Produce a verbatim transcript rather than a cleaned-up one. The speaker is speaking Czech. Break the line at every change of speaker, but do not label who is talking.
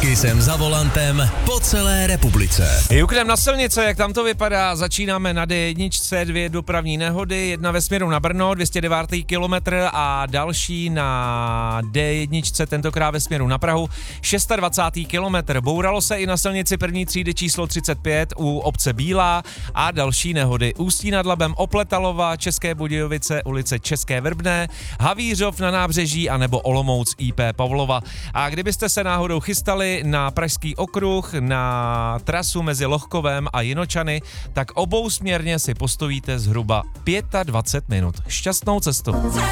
Taky jsem za volantem po celé republice.
Juknem na silnice, jak tam to vypadá, začínáme na D jedna, dvě dopravní nehody, jedna ve směru na Brno, dvě stě devět kilometr a další na D jedna, tentokrát ve směru na Prahu, dvacátý šestý kilometr. Bouralo se i na silnici první třídy číslo třicet pět u obce Bílá a další nehody. Ústí nad Labem Opletalova, České Budějovice, ulice České Vrbné, Havířov na nábřeží a nebo Olomouc I P Pavlova. A kdybyste se náhodou chystali na Pražský okruh, na trasu mezi Lohkovem a Jinočany, tak obousměrně si postojíte zhruba dvacet pět minut. Šťastnou cestu.